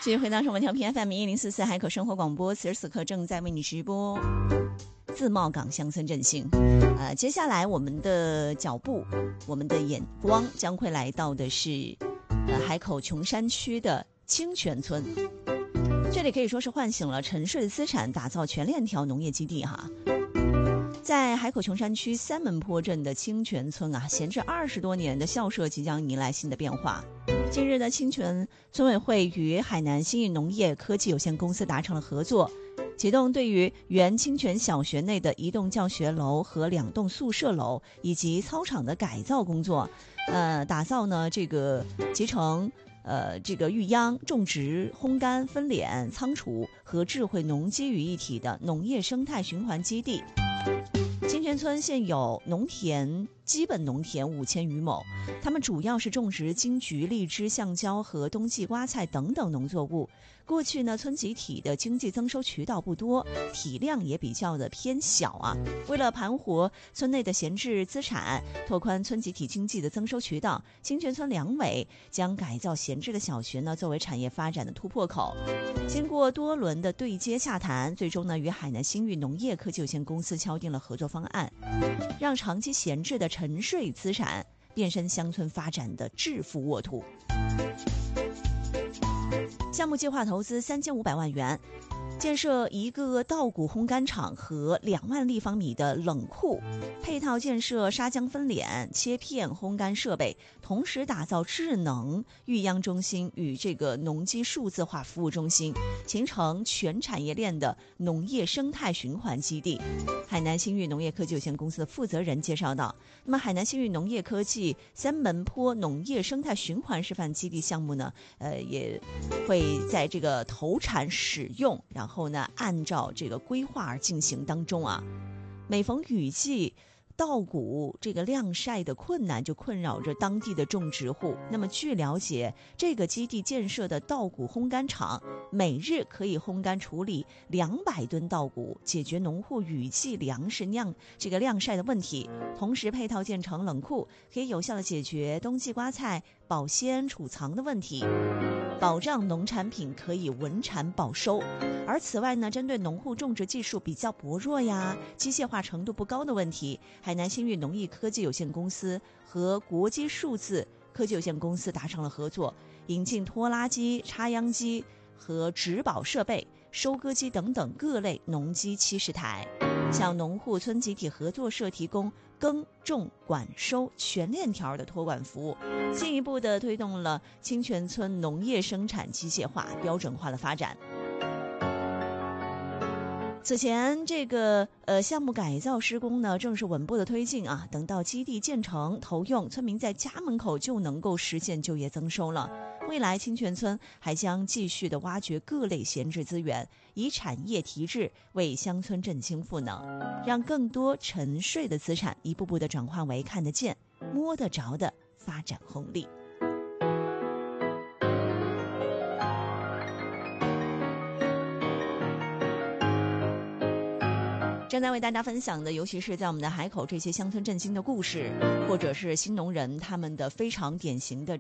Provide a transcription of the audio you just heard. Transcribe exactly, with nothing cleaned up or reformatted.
继续回到生活调频 F M 一零四四海口生活广播，此时此刻正在为你直播自贸港乡村振兴。呃，接下来我们的脚步，我们的眼光将会来到的是呃海口琼山区的清泉村。这里可以说是唤醒了沉睡的资产，打造全链条农业基地哈。在海口琼山区三门坡镇的清泉村啊，闲置二十多年的校舍即将迎来新的变化。近日呢，清泉村委会与海南新域农业科技有限公司达成了合作，启动对于原清泉小学内的一栋教学楼和两栋宿舍楼以及操场的改造工作，呃，打造呢这个集成呃这个育秧、种植、烘干、分娩、仓储和智慧农机于一体的农业生态循环基地。清泉村现有农田基本农田五千余亩，他们主要是种植金桔、荔枝、橡胶和冬季瓜菜等等农作物。过去呢，村集体的经济增收渠道不多，体量也比较的偏小啊。为了盘活村内的闲置资产，拓宽村集体经济的增收渠道，清泉村两委将改造闲置的小学呢作为产业发展的突破口。经过多轮的对接洽谈，最终呢与海南新域农业科技有限公司敲定了合作方案，让长期闲置的沉睡资产变身乡村发展的致富沃土。项目计划投资三千五百万元，建设一个稻谷烘干厂和两万立方米的冷库，配套建设砂浆分娩、切片、烘干设备，同时打造智能育秧中心与这个农机数字化服务中心，形成全产业链的农业生态循环基地。海南新域农业科技有限公司的负责人介绍到，那么海南新域农业科技三门坡农业生态循环示范基地项目呢，呃，也会在这个投产使用，然后呢，按照这个规划而进行当中啊。每逢雨季，稻谷这个晾晒的困难就困扰着当地的种植户。那么据了解，这个基地建设的稻谷烘干厂每日可以烘干处理两百吨稻谷，解决农户雨季粮食晾这个晾晒的问题。同时配套建成冷库，可以有效的解决冬季瓜菜保鲜储藏的问题，保障农产品可以稳产保收。而此外呢，针对农户种植技术比较薄弱呀、机械化程度不高的问题，海南新域农业科技有限公司和国基数字科技有限公司达成了合作，引进拖拉机、插秧机和植保设备、收割机等等各类农机七十台，向农户村集体合作社提供耕种管收全链条的托管服务，进一步的推动了清泉村农业生产机械化标准化的发展。此前这个呃项目改造施工呢正是稳步的推进啊，等到基地建成投用，村民在家门口就能够实现就业增收了。未来清泉村还将继续的挖掘各类闲置资源，以产业提质为乡村振兴赋能，让更多沉睡的资产一步步的转换为看得见摸得着的发展红利。正在为大家分享的，尤其是在我们的海口这些乡村振兴的故事，或者是新农人他们的非常典型的